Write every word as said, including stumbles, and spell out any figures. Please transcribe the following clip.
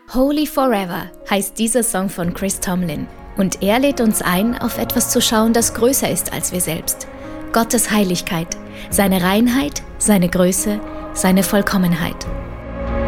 Holy Forever heißt dieser Song von Chris Tomlin und er lädt uns ein, auf etwas zu schauen, das größer ist als wir selbst. Gottes Heiligkeit, seine Reinheit, seine Größe, seine Vollkommenheit.